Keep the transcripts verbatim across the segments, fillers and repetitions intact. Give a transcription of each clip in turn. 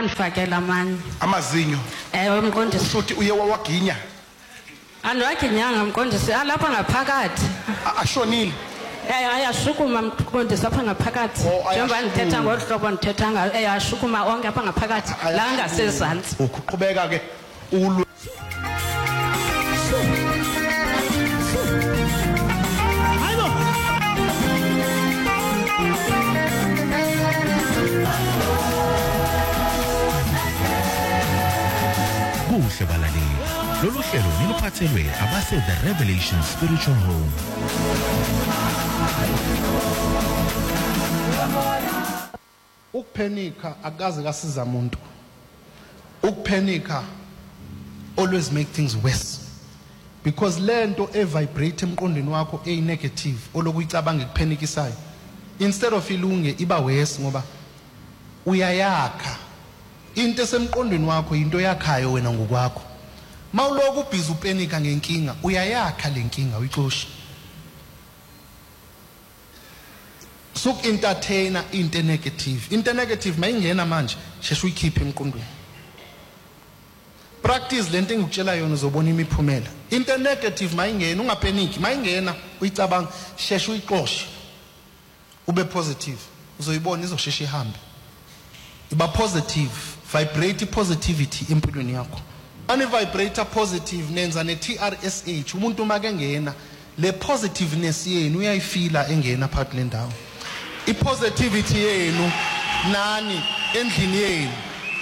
wandifakela mani. Amazinyo. Ewe mqondisi. Futhi uye wawaginya. Andiwaginyanga mqondisi, alapha ngaphakathi. Ashonile. Eh ayashukuma mqondisi apha ngaphakathi. Njengoba ndithetha ngohlobo ndithetha ngayo, eh ayashukuma onke apha ngaphakathi. La ngasezantsi. Uqhubeka ke ulwe. Kuhle balaleli, lolu hlelo niluphathelwe abase The Revelation Spiritual Home. Ukuphenika akaze kasiza umuntu. Ukuphenika always make things worse. Because lento e vibrate emqondweni wakho e negative olokuyicabanga ikuphenikisayo. Instead of ilunge iba worse ngoba uyayakha. Into esemqondweni wakho into yakhayo wena ngokwakho. Mawuloku ubhizi upenika ngenkinga uyayakha lenkinga uyixoshi. Suk entertainer into negative. Into negative mayingena manje sheshe uyikhiphe emqondweni. Practice lento engikutshela yona uzobona imiphumela. Into negative mayingena ungapeniki mayingena uyicabanga sheshe uyixoshi. Ube positive uzoyibona izosheshe ihambe. Iba positive, vibrate positivity empilweni yakho. Ani vibrate positive nenza ne T R S H umuntu make ngena le positiveness yenu uyayifila engena phakathi le ndawo. I positivity yenu nani endlini yenu.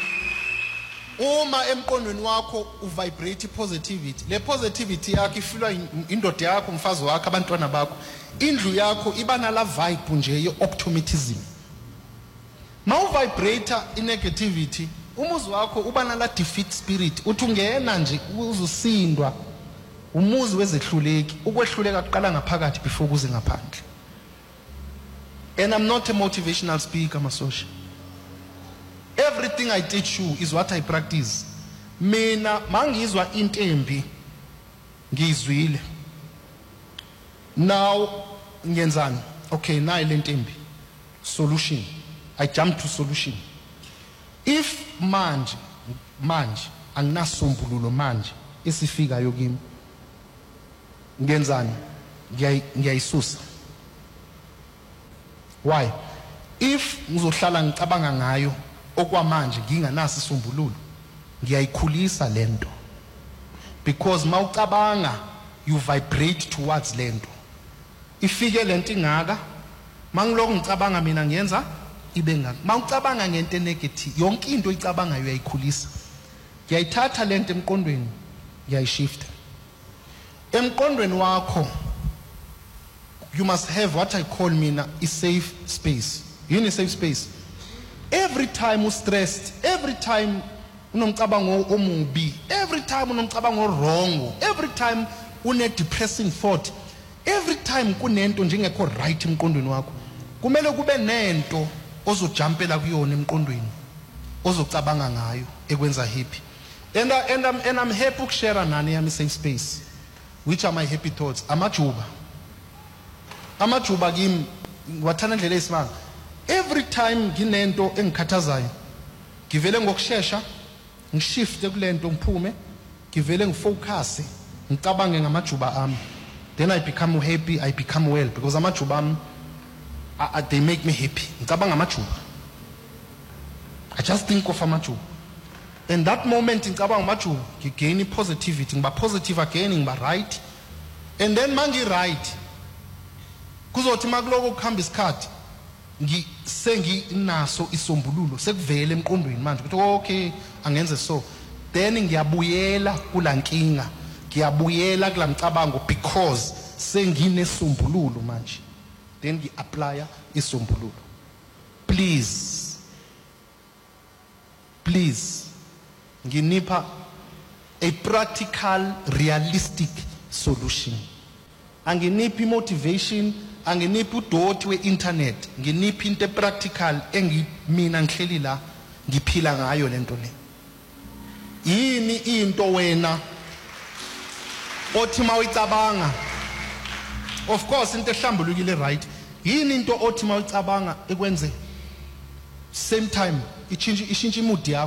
Uma emqondweni wakho uvibrate positivity, le positivity yakho ifilwa indoda yakho umfazi wakho abantwana bakho. Indlu yakho iba nala vibe nje ye optimism. Now vibrate in negativity, umuzi wakho uba nala defeat spirit, uthi ungena nje uzusindwa. Umuzi wezehluleki, ukwehluleka kuqala ngaphakathi before kuze ngaphandle. And I'm not a motivational speaker, Masosha. Everything I teach you is what I practice. Mina mangizwa into embi ngizwile. Now ngenzani? Okay, nayi lento embi. Solution. I jump to solution. If manje manje anginasombululo manje esifikayo kimi ngenzani ngiyayisusa. Why? If ngizohlala ngicabanga ngayo okwamanje nginganasi isombululo ngiyayikhulisa lento. Because mawucabanga you vibrate towards lento. Ifike lento ingaka mangiloko ngicabanga mina ngiyenza ibe ngaka. Mawucabanga ngento negative yonke into oyicabangayo uyayikhulisa. Ngiyayithatha lento emqondweni ngiyayishifta. Emqondweni wakho you must have what I call mina a safe space. You need a safe space. Every time you stressed, every time unomcabango omubi, every time unomcabango wrong, every time une depressing thought, every time kunento njengekho right emqondweni wakho, kumele kube nento ozojumpela kuyona emqondweni, ozocabanga ngayo ekwenza happy. And I, and I'm and I'm happy to share nani yami safe space. Which are my happy thoughts? Amajuba. Amajuba kimi wathana ndlela esimanga. Every time nginento engikhathazayo ngivele ngokusheshsha ngishifte kulento ngiphume ngivele ngifocus ngicabange ngamajuba ami, then I become happy, I become well because amajuba ami they make me happy. Ngicabanga ngamajuba, I just think of amajuba. In that moment ngicabanga ngamajuba ngigain positivity, ngiba positive again, ngiba right. And then manje right kuzothi makuloko kuhamba isikhathi ngi sengi naso isombululo sekuvele emqondweni manje ukuthi okay angenze so, then ngiyabuyela kulankinga, ngiyabuyela kulamcabango because senginesombululo manje, then ngi-apply isombululo. Please please nginipha a practical realistic solution. Anginiphi motivation, anginiphi udoti we-internet, nginiphi into practical engi mina ngihleli la ngiphila ngayo lento le. Yini into wena othi mawuyicabanga, of course into ehlambulukile right, yini into othi mawuyicabanga ekwenze same time ichinje ishintshe mood yakho.